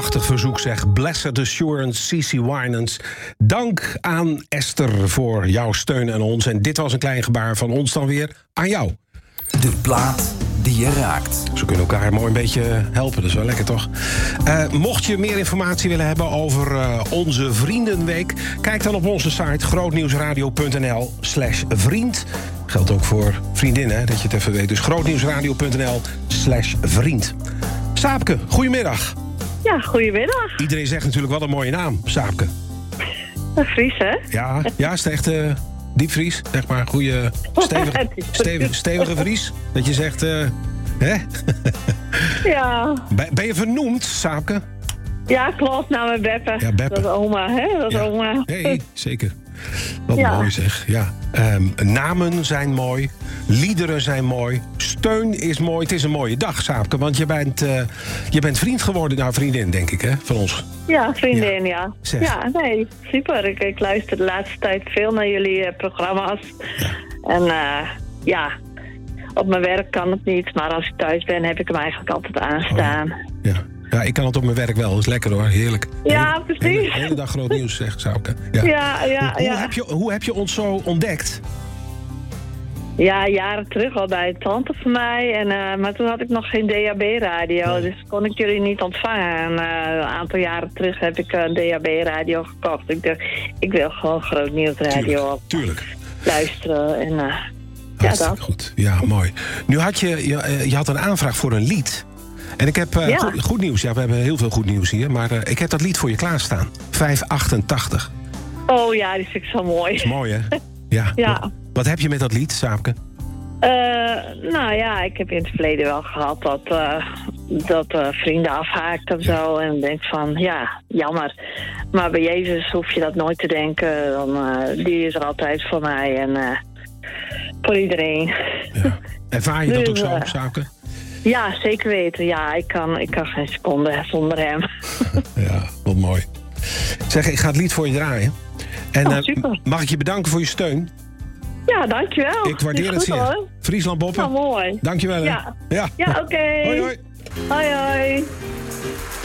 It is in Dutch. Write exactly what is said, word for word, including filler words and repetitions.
prachtig verzoek zeg. Blessed Assurance, C C Winans. Dank aan Esther voor jouw steun aan ons. En dit was een klein gebaar van ons dan weer aan jou. De plaat die je raakt. Ze kunnen elkaar mooi een beetje helpen, dat is wel lekker toch? Uh, mocht je meer informatie willen hebben over uh, onze Vriendenweek... kijk dan op onze site grootnieuwsradio.nl slash vriend. Geldt ook voor vriendinnen, dat je het even weet. Dus grootnieuwsradio.nl slash vriend. Saapke, goedemiddag. Ja, goedemiddag. Iedereen zegt natuurlijk wel een mooie naam, Saapke. Fries, hè? Ja, ja, is het echt uh, diepvries? Zeg maar, goede, stevige, stevige, stevige Fries? Dat je zegt, uh, hè? Ja. Ben, ben je vernoemd, Saapke? Ja, klopt, naar mijn Beppe. Ja, Beppe. Dat is oma, hè? Dat is ja. oma. Nee, zeker. Wat ja. mooi zeg, ja. Um, namen zijn mooi, liederen zijn mooi, steun is mooi. Het is een mooie dag, Saapke, want je bent, uh, je bent vriend geworden, nou vriendin, denk ik, hè, van ons. Ja, vriendin, ja. Ja, ja nee, super. Ik, ik luister de laatste tijd veel naar jullie uh, programma's. Ja. En uh, ja, op mijn werk kan het niet, maar als ik thuis ben heb ik hem eigenlijk altijd aanstaan. Oh, ja. Ja, ik kan het op mijn werk wel. Dat is lekker hoor, heerlijk. Ja, precies. De hele, hele dag groot nieuws, zeg Saapke. Ja, ja, ja. Hoe, ja. hoe, heb je, hoe heb je ons zo ontdekt? Ja, jaren terug al bij een tante van mij. En, uh, maar toen had ik nog geen D A B-radio, nee. Dus kon ik jullie niet ontvangen. En uh, een aantal jaren terug heb ik een D A B-radio gekocht. Ik dacht, ik wil gewoon Groot Nieuws Radio op Tuurlijk. luisteren. En, uh, ja, dat. Goed, ja, mooi. Nu had je, je, je had een aanvraag voor een lied. En ik heb uh, ja. goed, goed nieuws. Ja, we hebben heel veel goed nieuws hier. Maar uh, ik heb dat lied voor je klaarstaan. vijf achtentachtig. Oh ja, die vind ik zo mooi. Dat is mooi, hè? Ja. ja. Wat, wat heb je met dat lied, Saapke? Uh, nou ja, ik heb in het verleden wel gehad dat, uh, dat uh, vrienden afhaakten of ja. zo. En denk van, ja, jammer. Maar bij Jezus hoef je dat nooit te denken. Dan, uh, die is er altijd voor mij en uh, voor iedereen. Ja. Ervaar je dat dus, ook zo, uh, Saapke? Ja, zeker weten. Ja, ik kan, ik kan geen seconde zonder hem. Ja, wat mooi. Zeg, ik ga het lied voor je draaien. En oh, super. Uh, mag ik je bedanken voor je steun? Ja, dankjewel. Ik waardeer het zeer. Hoor. Friesland Boppen. Nou, mooi. Dankjewel. Hè? Ja, ja. ja oké. Okay. Hoi, hoi. Hoi, hoi.